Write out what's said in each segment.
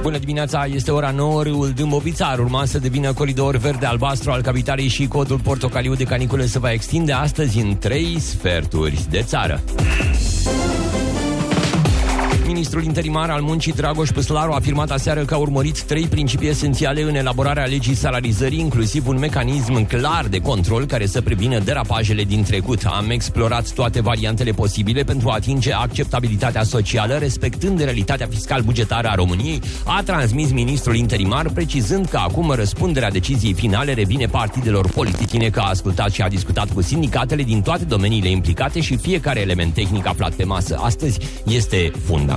Bună dimineața, este ora 9, râul Dâmbovița ar urma să devină coridor verde-albastru al capitalei și codul portocaliu de canicule se va extinde astăzi în 3 sferturi de țară. Ministrul interimar al muncii Dragoș Păslaru a afirmat aseară că a urmărit 3 principii esențiale în elaborarea legii salarizării, inclusiv un mecanism clar de control care să prevină derapajele din trecut. Am explorat toate variantele posibile pentru a atinge acceptabilitatea socială, respectând realitatea fiscal-bugetară a României, a transmis ministrul interimar, precizând că acum răspunderea deciziei finale revine partidelor politice, că a ascultat și a discutat cu sindicatele din toate domeniile implicate și fiecare element tehnic aflat pe masă astăzi este fundamentat.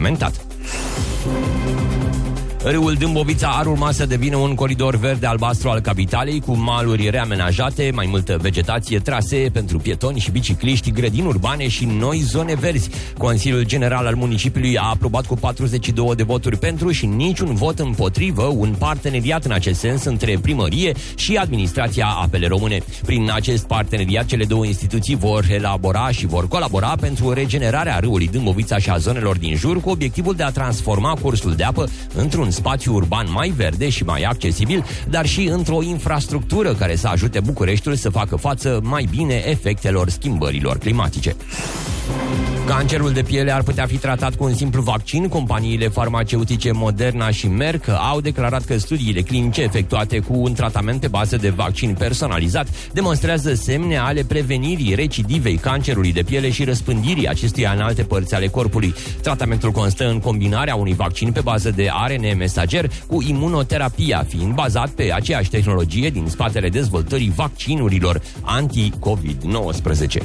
Râul Dâmbovița ar urma să devină un coridor verde-albastru al capitalei, cu maluri reamenajate, mai multă vegetație, trasee pentru pietoni și bicicliști, grădini urbane și noi zone verzi. Consiliul General al municipiului a aprobat cu 42 de voturi pentru și niciun vot împotrivă un parteneriat în acest sens între primărie și administrația Apele Române. Prin acest parteneriat, cele două instituții vor elabora și vor colabora pentru regenerarea râului Dâmbovița și a zonelor din jur, cu obiectivul de a transforma cursul de apă într-un spațiu urban mai verde și mai accesibil, dar și într-o infrastructură care să ajute Bucureștiul să facă față mai bine efectelor schimbărilor climatice. Cancerul de piele ar putea fi tratat cu un simplu vaccin. Companiile farmaceutice Moderna și Merck au declarat că studiile clinice efectuate cu un tratament pe bază de vaccin personalizat demonstrează semne ale prevenirii recidivei cancerului de piele și răspândirii acestuia în alte părți ale corpului. Tratamentul constă în combinarea unui vaccin pe bază de ARN mesager cu imunoterapia, fiind bazat pe aceeași tehnologie din spatele dezvoltării vaccinurilor anti-COVID-19.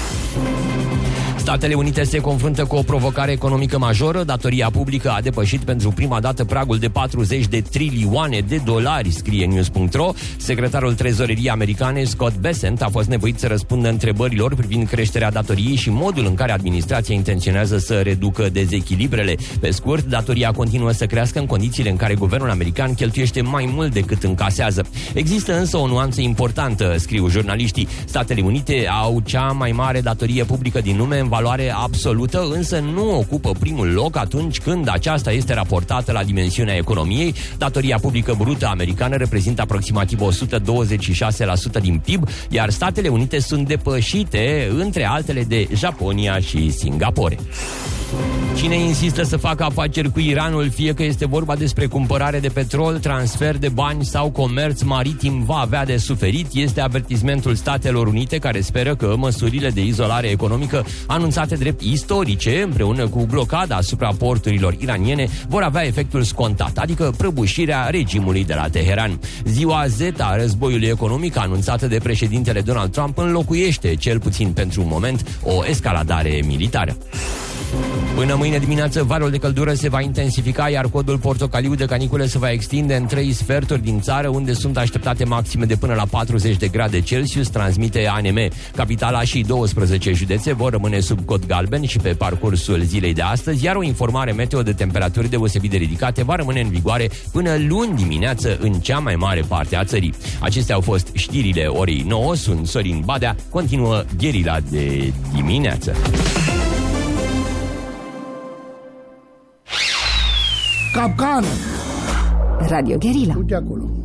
Statele Unite se confruntă cu o provocare economică majoră. Datoria publică a depășit pentru prima dată pragul de 40 de trilioane de dolari, scrie News.ro. Secretarul trezoreriei americane, Scott Bessent, a fost nevoit să răspundă întrebărilor privind creșterea datoriei și modul în care administrația intenționează să reducă dezechilibrele. Pe scurt, datoria continuă să crească în condițiile în care guvernul american cheltuiește mai mult decât încasează. Există însă o nuanță importantă, scriu jurnaliștii. Statele Unite au cea mai mare datorie publică din lume în valoare absolută, însă nu ocupă primul loc atunci când aceasta este raportată la dimensiunea economiei. Datoria publică brută americană reprezintă aproximativ 126% din PIB, iar Statele Unite sunt depășite, între altele, de Japonia și Singapore. Cine insistă să facă afaceri cu Iranul, fie că este vorba despre cumpărare de petrol, transfer de bani sau comerț maritim, va avea de suferit, este avertismentul Statelor Unite, care speră că măsurile de izolare economică anunțate drept istorice, împreună cu blocada asupra porturilor iraniene, vor avea efectul scontat, adică prăbușirea regimului de la Teheran. Ziua Z a războiului economic anunțată de președintele Donald Trump înlocuiește, cel puțin pentru un moment, o escaladare militară. Până mâine dimineață, valul de căldură se va intensifica, iar codul portocaliu de canicule se va extinde în 3 sferturi din țară, unde sunt așteptate maxime de până la 40 de grade Celsius, transmite ANM. Capitala și 12 județe vor rămâne sub cod galben și pe parcursul zilei de astăzi, iar o informare meteo de temperaturi deosebit de ridicate va rămâne în vigoare până luni dimineață în cea mai mare parte a țării. Acestea au fost știrile orei 9, sunt Sorin Badea, continuă gherila de dimineață. Capcană! Radio Gherila. Du-te acolo.